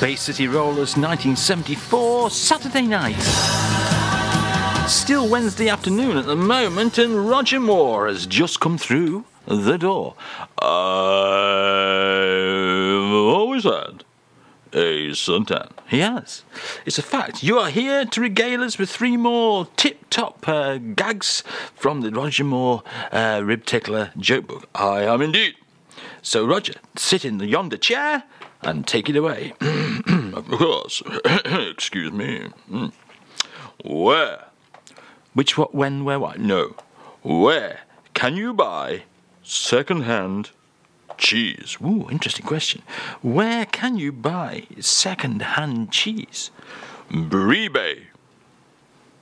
Bay City Rollers 1974 Saturday night. Still Wednesday afternoon at the moment, and Roger Moore has just come through the door. I've always had a suntan. He has. It's a fact. You are here to regale us with 3 more tip-top gags from the Roger Moore Rib Tickler joke book. I am indeed. So, Roger, sit in the yonder chair and take it away. Of course. Excuse me. Where? Which, what, when, where, what? No. Where can you buy second-hand cheese? Ooh, interesting question. Where can you buy second-hand cheese? Brebay.